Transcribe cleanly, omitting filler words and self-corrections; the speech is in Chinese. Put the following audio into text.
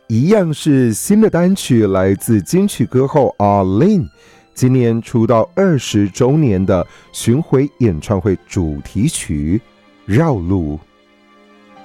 一样是新的单曲，来自金曲歌后 Arlene 今年出道20周年的巡回演唱会主题曲《绕路》。